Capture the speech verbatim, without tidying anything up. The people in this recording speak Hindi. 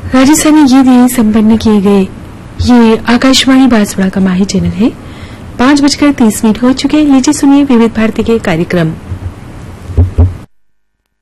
राजस्थानी गीत यही संपन्न किए गए। ये आकाशवाणी बांसवाड़ा का माही चैनल है। पांच बजकर तीस मिनट हो चुके हैं। लीजिए सुनिए विविध भारती के कार्यक्रम।